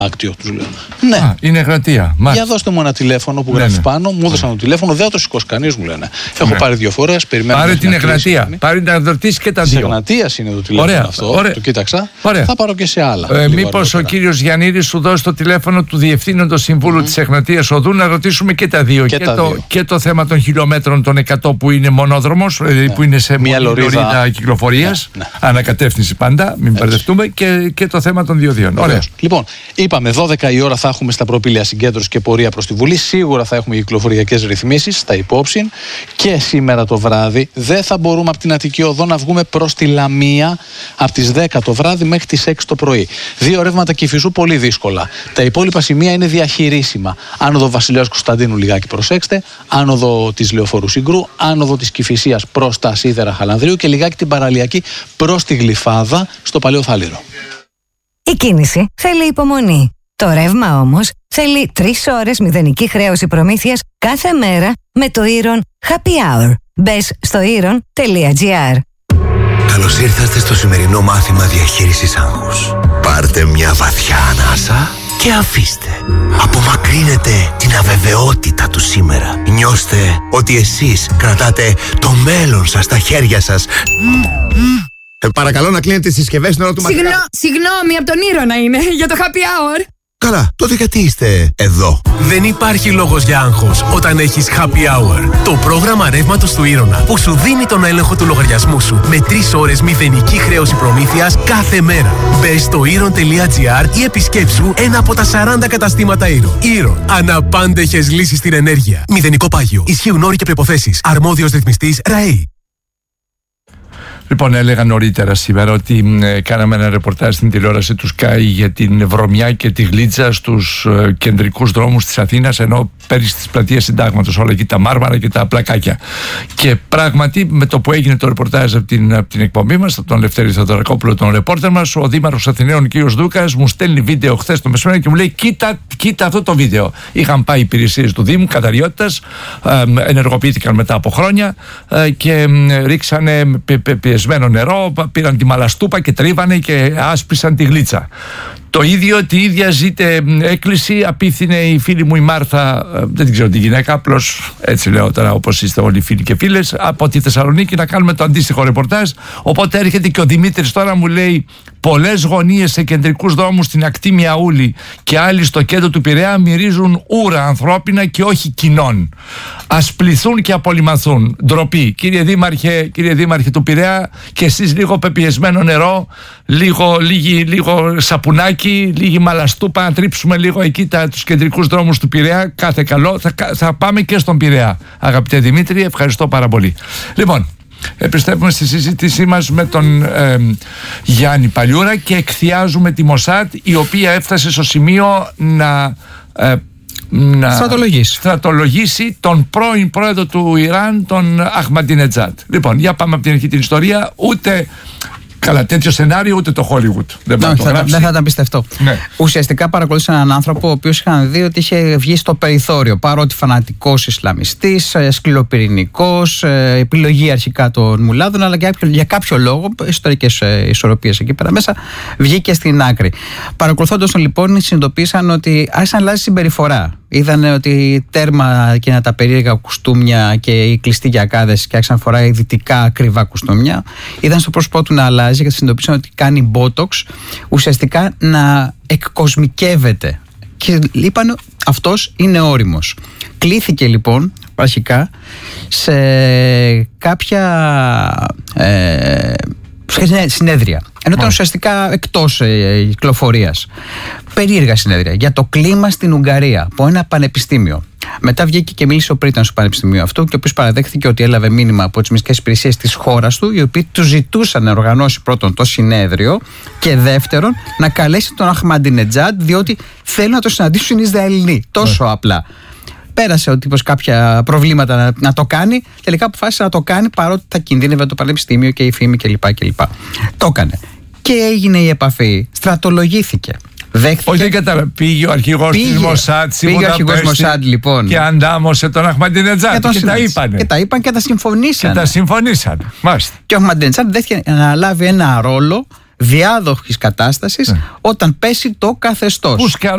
Άκτιο, τους λέω. Ναι. Είναι Εγνατία. Για δώστε μου ένα τηλέφωνο που γράφει πάνω. Μου έδωσαν το τηλέφωνο, δεν θα το σηκώσει κανείς, μου λένε. Έχω πάρει 2 φορές, περιμένω. Πάρε την Εγνατία. Πάρε να ρωτήσει και τα 2. Τη Εγνατία είναι το τηλέφωνο αυτό. Το κοίταξα. Θα πάρω και σε άλλα. Μήπως ο κύριος Γιαννίδης σου δώσει το τηλέφωνο του Διευθύνοντος Συμβούλου της Εγνατίας Οδού να ρωτήσουμε και τα 2. Και το θέμα των χιλιόμετρων των 100 που είναι μονόδρομος, που είναι σε μια λωρίδα κυκλοφορίας. Ανακατεύθυνση πάντα, μην μπερδευτούμε. Και το θέμα των 2-2. Ωραία. Λοιπόν, είπαμε 12 η ώρα θα έχουμε στα προπήλαια συγκέντρωση και πορεία προς τη Βουλή. Σίγουρα θα έχουμε κυκλοφοριακές ρυθμίσεις στα υπόψη. Και σήμερα το βράδυ δεν θα μπορούμε από την Αττική Οδό να βγούμε προς τη Λαμία από τις 10 το βράδυ μέχρι τις 6 το πρωί. 2 ρεύματα Κηφισού πολύ δύσκολα. Τα υπόλοιπα σημεία είναι διαχειρίσιμα. Άνοδο Βασιλέως Κωνσταντίνου λιγάκι προσέξτε. Άνοδο της Λεωφόρου Συγκρού. Άνοδο της Κηφισίας προς τα Σίδερα Χαλανδρίου και λιγάκι την παραλιακή προς τη Γλυφάδα στο Παλαιό Θάληρο. Η κίνηση θέλει υπομονή. Το ρεύμα όμως θέλει 3 ώρες μηδενική χρέωση προμήθειας κάθε μέρα με το Iron Happy Hour. Μπες στο iron.gr. Καλώς ήρθατε στο σημερινό μάθημα διαχείρισης άγχους. Πάρτε μια βαθιά ανάσα και αφήστε. Απομακρύνετε την αβεβαιότητα του σήμερα. Νιώστε ότι εσείς κρατάτε το μέλλον σας στα χέρια σας. Παρακαλώ να κλείνετε τις συσκευές στην ώρα του μαθήματος. Συγγνώμη, από τον Ήρωνα είναι, για το happy hour. Καλά, τότε γιατί είστε εδώ? Δεν υπάρχει λόγος για άγχος όταν έχεις happy hour. Το πρόγραμμα ρεύματος του Ήρωνα που σου δίνει τον έλεγχο του λογαριασμού σου με 3 ώρες μηδενική χρέωση προμήθειας κάθε μέρα. Μπες στο iron.gr ή επισκέψου ένα από τα 40 καταστήματα Iron. Iron. Αναπάντεχες λύσεις στην ενέργεια. Μηδενικό πάγιο. Ισχύουν όροι και προϋποθέσεις. Αρμόδιος ρυθμιστής ΡΑΕΗ. Λοιπόν, έλεγα νωρίτερα σήμερα ότι κάναμε ένα ρεπορτάζ στην τηλεόραση του Sky για την βρωμιά και τη γλίτσα στους κεντρικούς δρόμους της Αθήνας, ενώ πέρυσι στις πλατείες Συντάγματος, όλα εκεί τα μάρμαρα και τα πλακάκια. Και πράγματι, με το που έγινε το ρεπορτάζ από την εκπομπή μας, από τον Λευτέρη Θεοδωρακόπουλο, τον ρεπόρτερ μας, ο Δήμαρχος Αθηναίων κ. Δούκας μου στέλνει βίντεο χθες το μεσημέρι και μου λέει: Κοίτα αυτό το βίντεο. Είχαν πάει υπηρεσίες του Δήμου, καθαριότητας, ενεργοποιήθηκαν μετά από χρόνια και ρίξανε πιεσμένο νερό, πήραν τη μαλαστούπα και τρίβανε και άσπρισαν τη γλίτσα. Το ίδιο, τη ίδια ζήτε έκκληση απίθυνε η φίλη μου η Μάρθα, δεν την ξέρω τη γυναίκα, απλώς έτσι λέω τώρα όπως είστε όλοι φίλοι και φίλες, από τη Θεσσαλονίκη να κάνουμε το αντίστοιχο ρεπορτάζ. Οπότε έρχεται και ο Δημήτρης τώρα μου λέει: πολλές γωνίες σε κεντρικούς δρόμους στην ακτή Μιαούλη και άλλοι στο κέντρο του Πειραιά μυρίζουν ούρα ανθρώπινα και όχι κοινών. Ας πληθούν και απολυμαθούν. Ντροπή. Κύριε Δήμαρχε του Πειραιά, και εσείς λίγο πεπιεσμένο νερό, λίγο σαπουνάκι, λίγη μαλαστούπα, να τρίψουμε λίγο εκεί τους κεντρικούς δρόμους του Πειραιά. Κάθε καλό. Θα πάμε και στον Πειραιά. Αγαπητέ Δημήτρη, ευχαριστώ πάρα πολύ. Λοιπόν, επιστρέφουμε στη συζήτησή μας με τον Γιάννη Παλιούρα και εκθιάζουμε τη Μοσάτ, η οποία έφτασε στο σημείο να στρατολογήσει τον πρώην πρόεδρο του Ιράν, τον Αχμαντινετζάτ. Λοιπόν, για πάμε από την αρχή την ιστορία. Ούτε καλά, τέτοιο σενάριο ούτε το Hollywood δεν θα ήταν πιστευτό. Ναι. Ουσιαστικά παρακολούθησε έναν άνθρωπο ο οποίος είχαν δει ότι είχε βγει στο περιθώριο, παρότι φανατικός Ισλαμιστής, σκληροπυρηνικός, επιλογή αρχικά των μουλάδων, αλλά για κάποιο λόγο, ιστορικές ισορροπίες εκεί πέρα μέσα, βγήκε στην άκρη. Παρακολουθώντας τον λοιπόν, συνειδητοποίησαν ότι άρχισαν να αλλάζει συμπεριφορά. Είδανε ότι τέρμα εκείνα τα περίεργα κουστούμια και οι κλειστοί γιακάδες και άρχισαν να φοράει δυτικά ακριβά κουστούμια. Είδαν στο πρόσωπό του να αλλάζει και συνειδητοποίησαν ότι κάνει botox, ουσιαστικά να εκκοσμικεύεται. Και είπαν αυτός είναι όριμος. Κλήθηκε λοιπόν αρχικά σε κάποια συνέδρια. Ενώ ήταν ουσιαστικά εκτός κυκλοφορίας. Περίεργα συνέδρια για το κλίμα στην Ουγγαρία από ένα πανεπιστήμιο. Μετά βγήκε και μίλησε ο πρίτανος του πανεπιστημίου αυτού, και ο οποίος παραδέχθηκε ότι έλαβε μήνυμα από τις μυστικές υπηρεσίες της χώρας του, οι οποίοι του ζητούσαν να οργανώσει πρώτον το συνέδριο και δεύτερον να καλέσει τον Αχμαντινετζάτ, διότι θέλουν να το συναντήσουν οι Ισραηλινοί. Τόσο απλά. Πέρασε ο τύπος κάποια προβλήματα να το κάνει. Τελικά αποφάσισε να το κάνει, παρότι θα κινδύνευε το πανεπιστήμιο και η φήμη κλπ. Το έκανε. Και έγινε η επαφή. Στρατολογήθηκε. Δέχτηκε. Όχι, πήγε ο αρχηγός της Μοσάτ στη Βουδαπέστη λοιπόν, και αντάμωσε τον Αχμαντινετζάτ και τα είπανε. Και τα είπαν και τα συμφωνήσαν. Και ο Αχμαντινετζάτ δέχτηκε να αναλάβει ένα ρόλο διάδοχης κατάστασης όταν πέσει το καθεστώς. Πούς και